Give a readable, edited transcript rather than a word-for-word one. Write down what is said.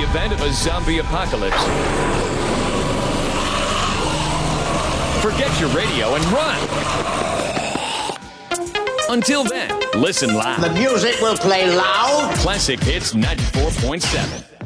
event of a zombie apocalypse, forget your radio and run. Until then, listen loud. The music will play loud. Classic Hits 94.7.